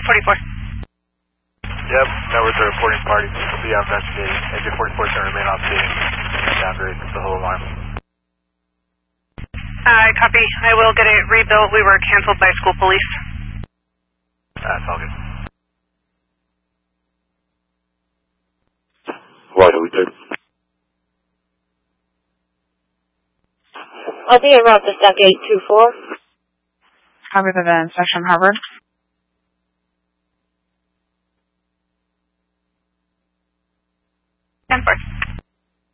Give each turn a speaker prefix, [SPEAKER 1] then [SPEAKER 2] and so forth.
[SPEAKER 1] 44.
[SPEAKER 2] Yep, networks are reporting party. We'll be investigating. Exit 44 is going to remain off scene and downgrade the whole alarm.
[SPEAKER 1] Copy. I will get it rebuilt. We were canceled by school police.
[SPEAKER 2] That's all good.
[SPEAKER 3] Right, we did.
[SPEAKER 4] I'll be en route to Stock 824.
[SPEAKER 5] Copy the van, Section Harvard.
[SPEAKER 1] And 4.